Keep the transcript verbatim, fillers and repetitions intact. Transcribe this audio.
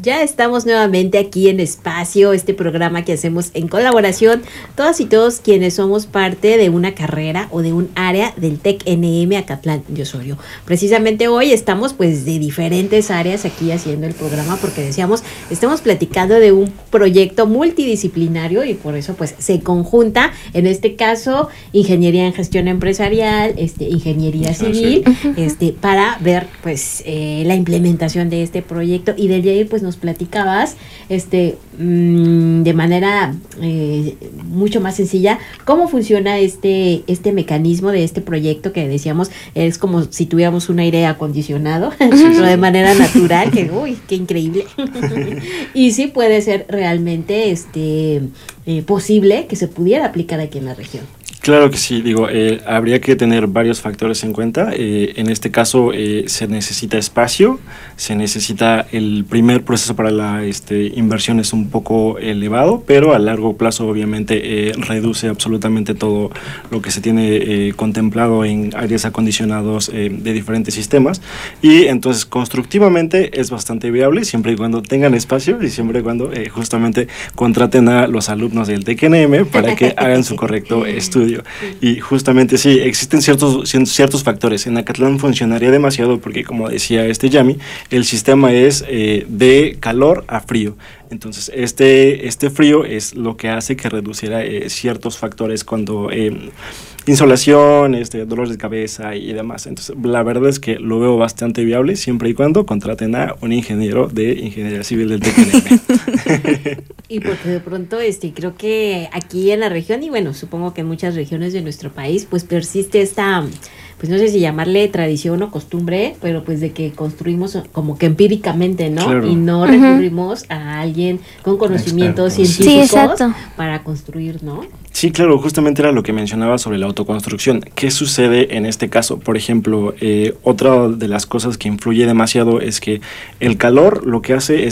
Ya estamos nuevamente aquí en Espacio, este programa que hacemos en colaboración todas y todos quienes somos parte de una carrera o de un área del TEC N M Acatlán de Osorio. Precisamente hoy estamos pues de diferentes áreas aquí haciendo el programa porque decíamos, estamos platicando de un proyecto multidisciplinario y por eso pues se conjunta, en este caso, ingeniería en gestión empresarial, este, ingeniería civil, este, para ver pues eh, la implementación de este proyecto. Y del Yair pues nos platicabas este mmm, de manera eh, mucho más sencilla cómo funciona este este mecanismo de este proyecto que decíamos es como si tuviéramos un aire acondicionado pero de manera natural, que uy, qué increíble. Y sí puede ser realmente este eh, posible que se pudiera aplicar aquí en la región. Claro que sí, digo, eh, habría que tener varios factores en cuenta. Eh, en este caso eh, se necesita espacio, se necesita el primer proceso para la este, inversión es un poco elevado, pero a largo plazo obviamente eh, reduce absolutamente todo lo que se tiene eh, contemplado en aires acondicionados eh, de diferentes sistemas, y entonces constructivamente es bastante viable siempre y cuando tengan espacio y siempre y cuando eh, justamente contraten a los alumnos del TEC N M para que hagan su correcto estudio. Y justamente sí, existen ciertos, ciertos factores. En Acatlán funcionaría demasiado porque, como decía este Yami, el sistema es eh, de calor a frío. Entonces, este, este frío es lo que hace que reduciera eh, ciertos factores cuando eh, insolación, este, dolores de cabeza y demás. Entonces, la verdad es que lo veo bastante viable siempre y cuando contraten a un ingeniero de ingeniería civil del TEC N M. Y porque de pronto este creo que aquí en la región y bueno, supongo que en muchas regiones de nuestro país pues persiste esta, pues no sé si llamarle tradición o costumbre, pero pues de que construimos como que empíricamente, ¿no? Claro. Y no recurrimos uh-huh. a alguien con conocimientos Expertos. científicos sí, para construir, ¿no? Sí, claro, justamente era lo que mencionaba sobre la autoconstrucción. ¿Qué sucede en este caso? Por ejemplo, eh, otra de las cosas que influye demasiado es que el calor lo que hace es